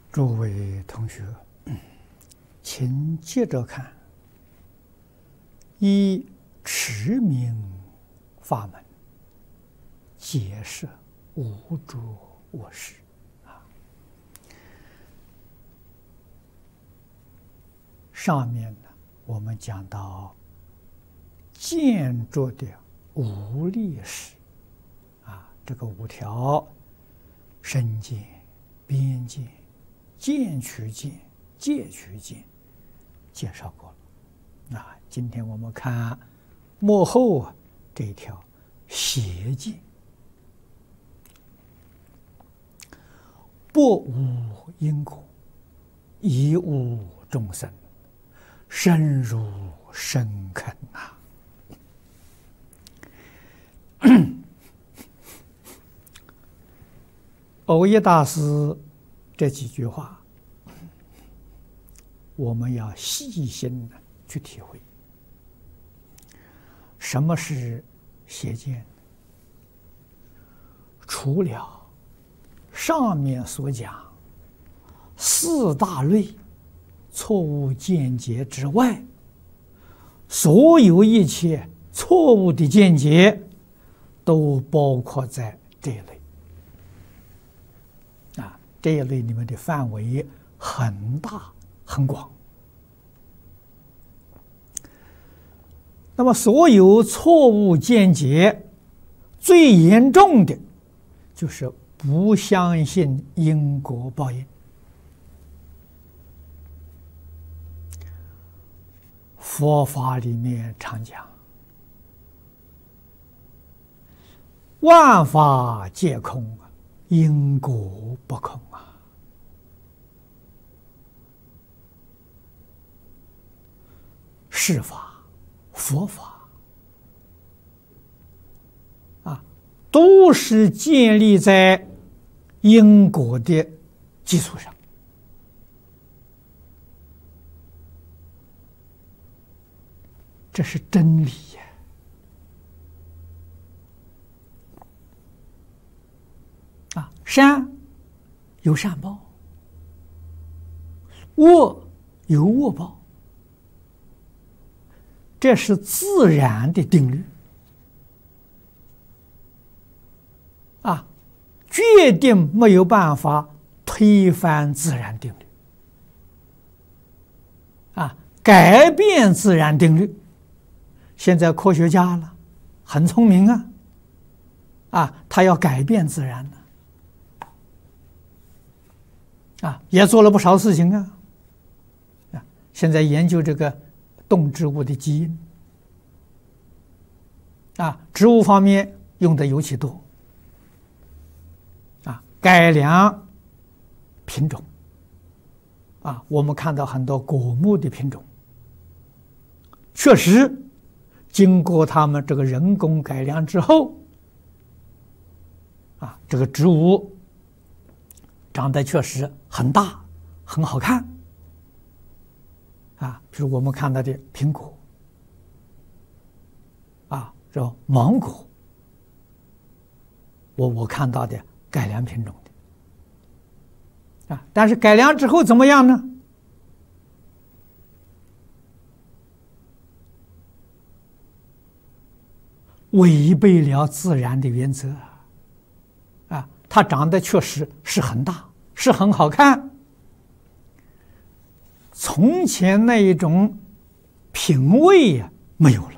诸位同学，请接着看依持名法门，解释无诸我事啊。上面呢，我们讲到见着的无力事啊，这个五条：身见、边见、见取见、戒取见，介绍过了。啊，今天我们看末后这一条邪见，不无因果，亦无众生，深入深坑啊！蕅益大师这几句话，我们要细心的去体会。什么是邪见？除了上面所讲四大类错误见解之外，所有一切错误的见解都包括在这一类。这一类里面的范围很大很广。那么所有错误见解最严重的就是不相信因果报应。佛法里面常讲，万法皆空，因果不空啊！世法、佛法啊，都是建立在因果的基础上。这是真理呀！啊，善有善报，恶有恶报，这是自然的定律啊，决定没有办法推翻自然定律啊，改变自然定律。现在科学家了，很聪明啊，啊，他要改变自然呢，啊，也做了不少事情啊，啊，现在研究这个动植物的基因，啊，植物方面用的尤其多，啊，改良品种，啊，我们看到很多果木的品种，确实经过他们这个人工改良之后，啊，这个植物长得确实很大，很好看。啊，比如我们看到的苹果，啊，这芒果，我看到的改良品种的，啊，但是改良之后怎么样呢？违背了自然的原则，啊，它长得确实是很大，是很好看。从前那一种品味呀，没有了。